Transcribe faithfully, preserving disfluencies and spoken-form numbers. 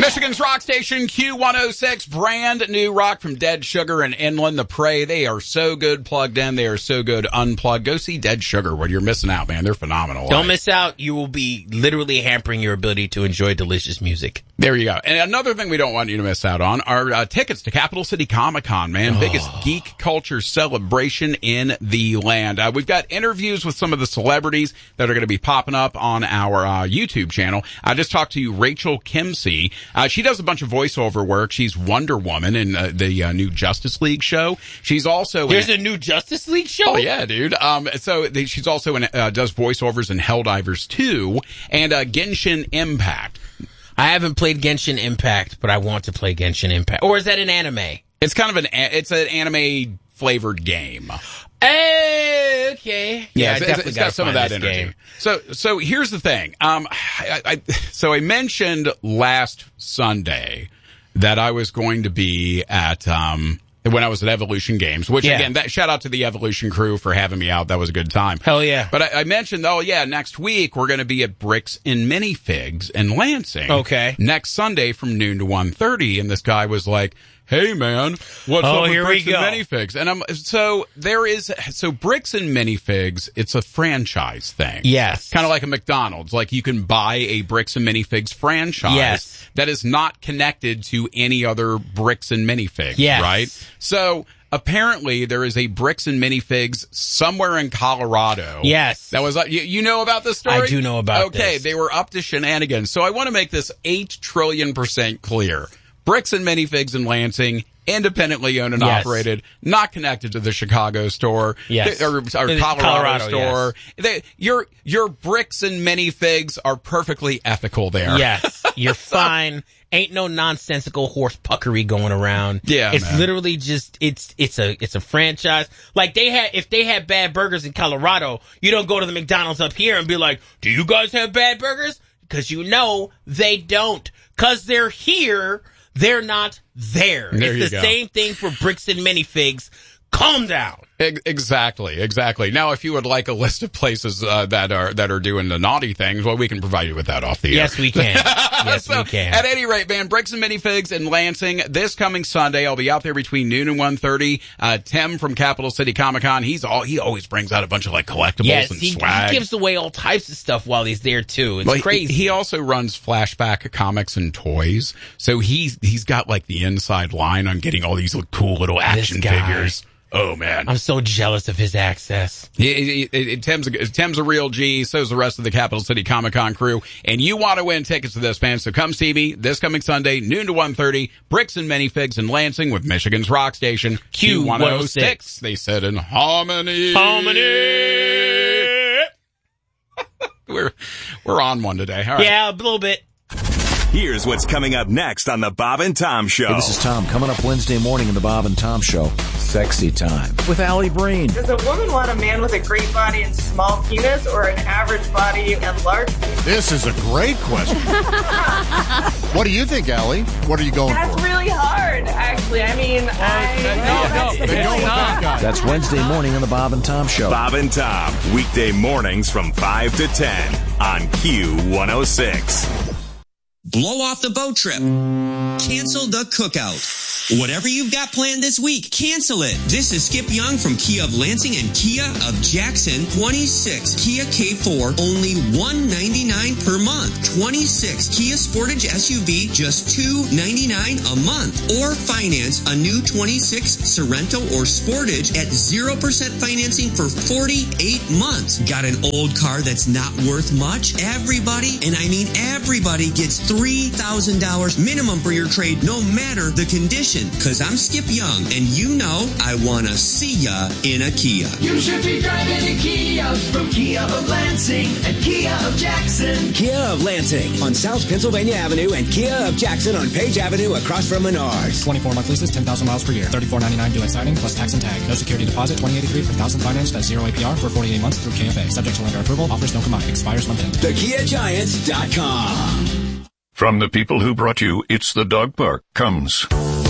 Michigan's rock station, Q one oh six, brand new rock from Dead Sugar and Inland the Prey. They are so good plugged in. They are so good unplugged. Go see Dead Sugar when you're missing out, man. They're phenomenal. Don't miss out. You will be literally hampering your ability to enjoy delicious music. There you go. And another thing we don't want you to miss out on are uh, tickets to Capital City Comic Con, man. Oh. Biggest geek culture celebration in the land. Uh, we've got interviews with some of the celebrities that are going to be popping up on our uh, YouTube channel. I just talked to Rachel Kimsey. Uh, she does a bunch of voiceover work. She's Wonder Woman in uh, the uh, new Justice League show. She's also There's in, a new Justice League show? Oh, yeah, dude. Um, so they, she's also in, uh, does voiceovers in Helldivers two and uh, Genshin Impact. I haven't played Genshin Impact, but I want to play Genshin Impact. Or is that an anime? It's kind of an it's an anime flavored game. Hey, okay. Yeah, Yeah, I it's, definitely it's got some of that energy. Game. So, so here's the thing. Um, I, I, so I mentioned last Sunday that I was going to be at um when I was at Evolution Games, which yeah. again, that shout out to the Evolution crew for having me out. That was a good time. Hell yeah. But I, I mentioned, oh yeah, next week we're going to be at Bricks and Minifigs in Lansing. Okay. Next Sunday from noon to one thirty, and this guy was like, hey man, what's oh, up with here Bricks we and go. Minifigs? And I'm, so there is, so Bricks and Minifigs, it's a franchise thing. Yes. Kind of like a McDonald's. Like you can buy a Bricks and Minifigs franchise. Yes. That is not connected to any other Bricks and Minifigs. Yes. Right? So apparently there is a Bricks and Minifigs somewhere in Colorado. Yes. That was, you, you know about this story? I do know about okay, this. they were up to shenanigans. So I want to make this eight trillion percent clear. Bricks and Minifigs in Lansing, independently owned and yes. operated, not connected to the Chicago store, yes. or, or Colorado, Colorado store. Yes. They, your your Bricks and Minifigs are perfectly ethical there. Yes, you're fine. Ain't no nonsensical horse puckery going around. Yeah, it's man. literally just it's it's a it's a franchise. Like they had if they had bad burgers in Colorado, you don't go to the McDonald's up here and be like, "Do you guys have bad burgers?" Because you know they don't. Because they're here. They're not there. There it's the go. same thing for Bricks and Minifigs. Calm down. Exactly, exactly. Now, if you would like a list of places uh, that are that are doing the naughty things, well, we can provide you with that off the air. Yes, we can. Yes, so, we can. At any rate, man, Bricks and Minifigs in Lansing this coming Sunday. I'll be out there between noon and one thirty. Uh, Tim from Capital City Comic Con, he's all he always brings out a bunch of like collectibles yes, and he, swag. he gives away all types of stuff while he's there too. It's well, crazy. He, he also runs Flashback Comics and Toys, so he's he's got like the inside line on getting all these like, cool little action figures. Oh man, I'm so jealous of his access. He, he, he, Tim's, a, Tim's a real G. So's the rest of the Capital City Comic Con crew. And you want to win tickets to this, man? So come see me this coming Sunday, noon to one thirty. Bricks and Minifigs in Lansing with Michigan's rock station Q one oh six. They said in harmony. Harmony. we're we're on one today. All right. Yeah, a little bit. Here's what's coming up next on the Bob and Tom Show. Hey, this is Tom. Coming up Wednesday morning in the Bob and Tom Show. Sexy Time with Allie Breen. Does a woman want a man with a great body and small penis or an average body and large penis? This is a great question. What do you think, Allie? What are you going That's for? That's really hard, actually. I mean, oh, I... No, no, no. They go with that guy. That's Wednesday morning in the Bob and Tom Show. Bob and Tom, weekday mornings from five to ten on Q one oh six. Blow off the boat trip. Cancel the cookout. Whatever you've got planned this week, cancel it. This is Skip Young from Kia of Lansing and Kia of Jackson. twenty-six Kia K four, only one ninety-nine per month. twenty-six Kia Sportage S U V, just two ninety-nine a month. Or finance a new twenty-six Sorento or Sportage at zero percent financing for forty-eight months. Got an old car that's not worth much? Everybody, and I mean everybody, gets three thousand dollars minimum for your trade, no matter the condition. Cause I'm Skip Young, and you know I wanna see ya in a Kia. You should be driving a Kia from Kia of Lansing and Kia of Jackson. Kia of Lansing on South Pennsylvania Avenue and Kia of Jackson on Page Avenue across from Menards. twenty-four month leases, ten thousand miles per year. thirty-four ninety-nine due at signing plus tax and tag. No security deposit. twenty eighty-three per thousand financed at zero A P R for forty-eight months through K F A. Subject to lender approval. Offers no combined. Expires month end. the kia giants dot com. From the people who brought you It's the Dog Park comes